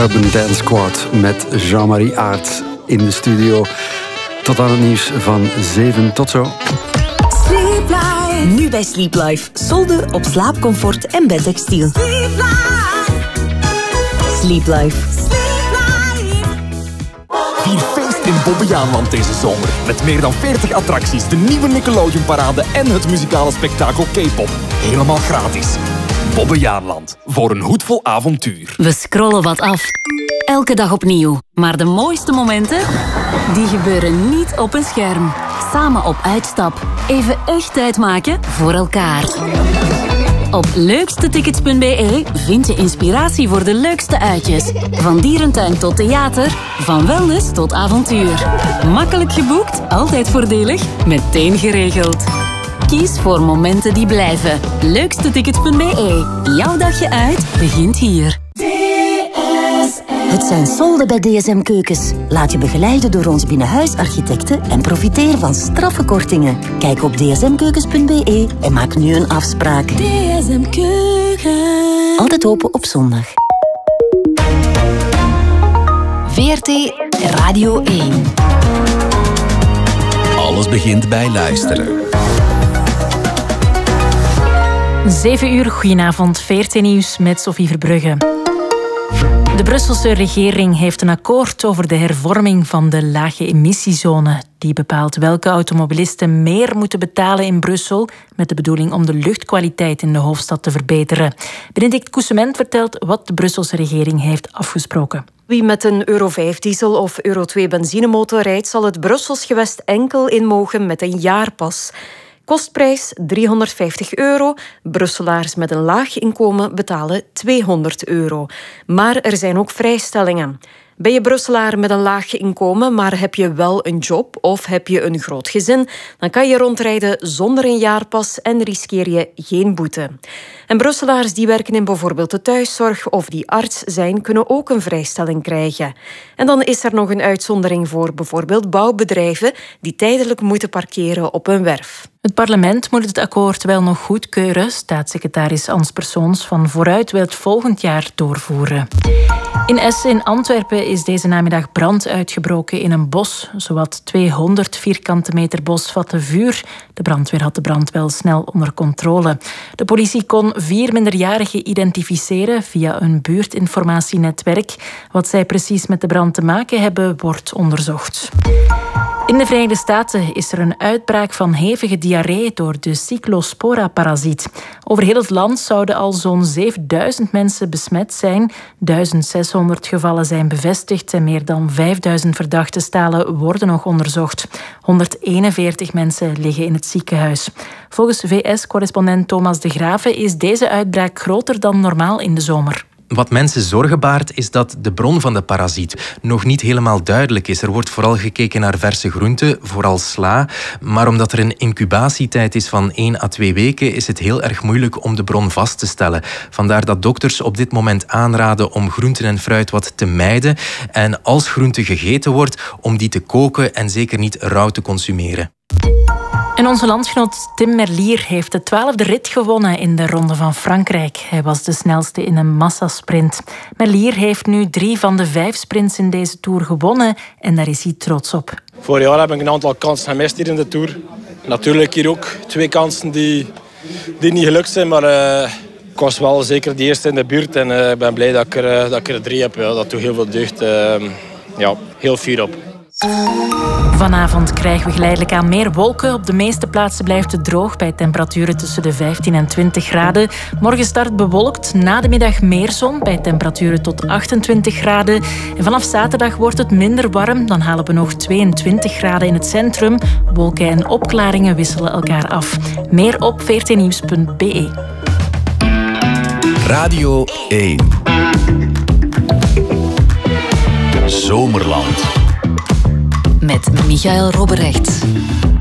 Urban Dance Squad met Jean-Marie Aert in de studio. Tot aan het nieuws van 7. Tot zo. Sleep Life. Nu bij Sleep Life. Solden op slaapcomfort en bedtextiel. Sleep Life. Sleep Life. Vier feest in Bobbejaanland deze zomer. Met meer dan 40 attracties, de nieuwe Nickelodeon-parade en het muzikale spektakel K-pop. Helemaal gratis. Bobbejaanland. Voor een hoedvol avontuur. We scrollen wat af. Elke dag opnieuw. Maar de mooiste momenten, die gebeuren niet op een scherm. Samen op uitstap. Even echt tijd maken voor elkaar. Op leukstetickets.be vind je inspiratie voor de leukste uitjes. Van dierentuin tot theater, van wellness tot avontuur. Makkelijk geboekt, altijd voordelig, meteen geregeld. Kies voor momenten die blijven. Leukstetickets.be. Jouw dagje uit begint hier. Het zijn solden bij DSM Keukens. Laat je begeleiden door onze binnenhuisarchitecten en profiteer van straffe kortingen. Kijk op dsmkeukens.be en maak nu een afspraak. DSM Keukens. Altijd open op zondag. VRT Radio 1. Alles begint bij luisteren. 7 uur, goedenavond, VRT Nieuws met Sophie Verbrugge. De Brusselse regering heeft een akkoord over de hervorming van de lage emissiezone. Die bepaalt welke automobilisten meer moeten betalen in Brussel, met de bedoeling om de luchtkwaliteit in de hoofdstad te verbeteren. Benedict Coussement vertelt wat de Brusselse regering heeft afgesproken. Wie met een Euro 5 diesel of Euro 2 benzinemotor rijdt, zal het Brussels gewest enkel in mogen met een jaarpas. Kostprijs €350. Brusselaars met een laag inkomen betalen €200. Maar er zijn ook vrijstellingen. Ben je Brusselaar met een laag inkomen, maar heb je wel een job of heb je een groot gezin, dan kan je rondrijden zonder een jaarpas en riskeer je geen boete. En Brusselaars die werken in bijvoorbeeld de thuiszorg of die arts zijn, kunnen ook een vrijstelling krijgen. En dan is er nog een uitzondering voor bijvoorbeeld bouwbedrijven die tijdelijk moeten parkeren op een werf. Het parlement moet het akkoord wel nog goedkeuren. Staatssecretaris Ans Persoons van Vooruit wil het volgend jaar doorvoeren. In Essen in Antwerpen is deze namiddag brand uitgebroken in een bos. Zowat 200 vierkante meter bos vatte vuur. De brandweer had de brand wel snel onder controle. De politie kon 4 minderjarigen identificeren via een buurtinformatienetwerk. Wat zij precies met de brand te maken hebben, wordt onderzocht. In de Verenigde Staten is er een uitbraak van hevige diarree door de Cyclospora-parasiet. Over heel het land zouden al zo'n 7000 mensen besmet zijn. 1600 gevallen zijn bevestigd en meer dan 5000 verdachte stalen worden nog onderzocht. 141 mensen liggen in het ziekenhuis. Volgens VS-correspondent Thomas de Grave is deze uitbraak groter dan normaal in de zomer. Wat mensen zorgen baart is dat de bron van de parasiet nog niet helemaal duidelijk is. Er wordt vooral gekeken naar verse groenten, vooral sla. Maar omdat er een incubatietijd is van 1 à 2 weken... is het heel erg moeilijk om de bron vast te stellen. Vandaar dat dokters op dit moment aanraden om groenten en fruit wat te mijden. En als groente gegeten wordt, om die te koken en zeker niet rauw te consumeren. En onze landgenoot Tim Merlier heeft de 12e rit gewonnen in de Ronde van Frankrijk. Hij was de snelste in een massasprint. Merlier heeft nu 3 van de 5 sprints in deze Tour gewonnen en daar is hij trots op. Vorig jaar heb ik een aantal kansen gemist hier in de Tour. Natuurlijk hier ook 2 kansen die niet gelukt zijn, maar ik was wel zeker de eerste in de buurt en ik ben blij dat ik er 3 heb. Ja, dat doet heel veel deugd. Heel fier op. Vanavond krijgen we geleidelijk aan meer wolken. Op de meeste plaatsen blijft het droog bij temperaturen tussen de 15 en 20 graden. Morgen start bewolkt, na de middag meer zon bij temperaturen tot 28 graden. En vanaf zaterdag wordt het minder warm. Dan halen we nog 22 graden in het centrum. Wolken en opklaringen wisselen elkaar af. Meer op vrtnieuws.be. Radio 1. Zomerland. Met Michael Robberechts.